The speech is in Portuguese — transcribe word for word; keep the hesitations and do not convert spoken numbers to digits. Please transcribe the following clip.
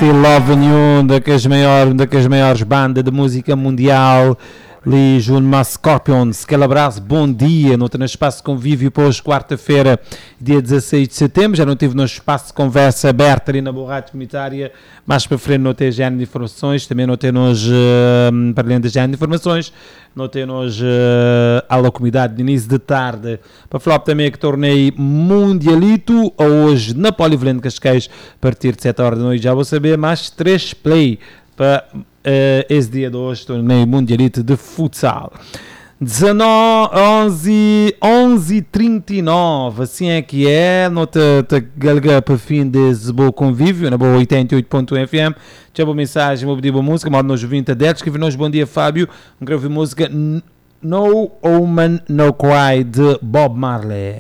Still Loving You, daquelas maiores, daquelas maiores bandas de música mundial. Ali junto a Scorpions, aquele abraço, bom dia, não tem no espaço convívio para hoje, quarta-feira, dia dezasseis de setembro, já não tive no espaço de conversa aberto ali na borracha comunitária, mais para frente não tem género de informações, também não tem nos, uh, para além de género de informações, não tem nos uh, a comunidade de início de tarde, para falar também que tornei mundialito, hoje na Polivalente Cascais, a partir de sete horas da noite, já vou saber, mais três play para Uh, esse dia de hoje, torneio mundialito de futsal. dezanove, onze, onze e trinta e nove, assim é que é, nota galga para fim desse bom convívio, na boa oitenta e oito ponto um F M, tinha boa mensagem, vou pedir boa música, modo nos vinte a dez, escreve-nos bom dia Fábio, um grave música No Woman No Cry de Bob Marley.